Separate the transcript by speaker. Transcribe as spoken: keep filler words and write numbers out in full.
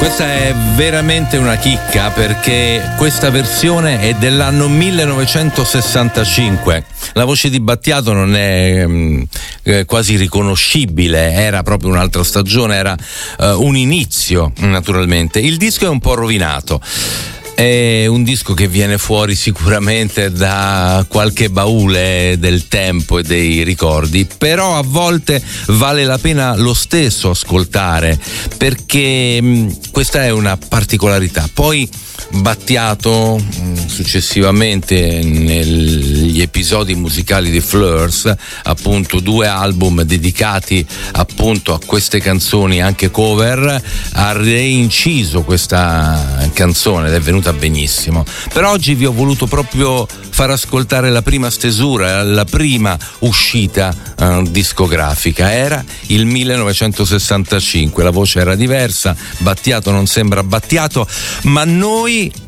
Speaker 1: Questa è veramente una chicca, perché questa versione è dell'anno millenovecentosessantacinque. La voce di Battiato non è mh, eh, quasi riconoscibile, era proprio un'altra stagione, era eh, un inizio naturalmente. Il disco è un po' rovinato. È un disco che viene fuori sicuramente da qualche baule del tempo e dei ricordi, però a volte vale la pena lo stesso ascoltare, perché mh, questa è una particolarità. Poi Battiato mh, successivamente negli episodi musicali di Fleurs, appunto due album dedicati appunto a queste canzoni, anche cover, ha reinciso questa canzone ed è venuta benissimo. Per oggi vi ho voluto proprio far ascoltare la prima stesura, la prima uscita eh, discografica. Era il millenovecentosessantacinque, la voce era diversa, Battiato non sembra Battiato, ma noi